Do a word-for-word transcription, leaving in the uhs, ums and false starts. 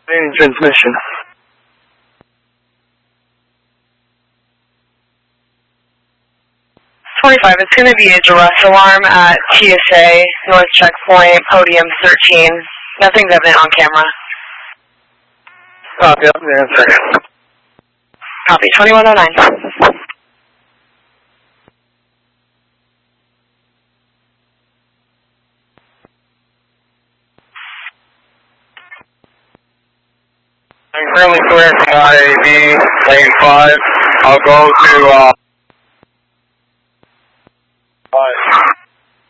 Main transmission. twenty-five, it's going to be a duress alarm at T S A, North Checkpoint, Podium thirteen. Nothing's evident on camera. Copy, up there, answer. Copy, twenty-one oh nine. I'm currently clear from I A B, lane five. I'll go to, uh,